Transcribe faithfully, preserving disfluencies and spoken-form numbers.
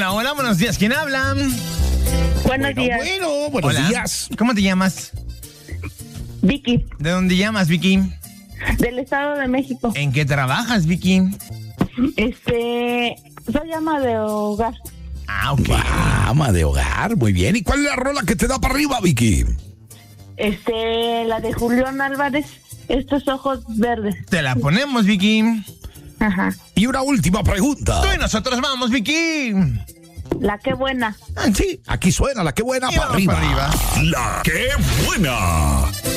Hola, hola, buenos días. ¿Quién habla? Buenos Bueno, días. bueno, buenos Hola. días. ¿Cómo te llamas? Vicky, ¿De dónde llamas, Vicky? del Estado de México. ¿En qué trabajas, Vicky? Este, soy ama de hogar. Ah, ok. Ama de hogar, muy bien. ¿Y cuál es la rola que te da para arriba, Vicky? Este, la de Julián Álvarez, estos ojos verdes. Te la ponemos, Vicky. Ajá. Y una última pregunta. Tú y nosotros vamos, Vicky. La que buena. Ah, sí, aquí suena la que buena Y para vamos arriba. para arriba. La que buena.